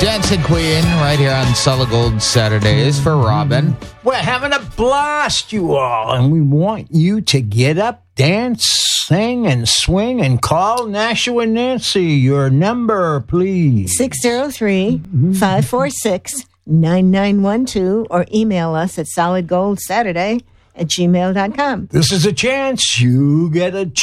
Dancing Queen right here on Solid Gold Saturdays for Robin. We're having a blast, you all, and we want you to get up, dance, sing, and swing, and call Nashua and Nancy. Your number, please. 603-546-9912 or email us at solidgoldsaturday@gmail.com. This is a chance. You get a chance.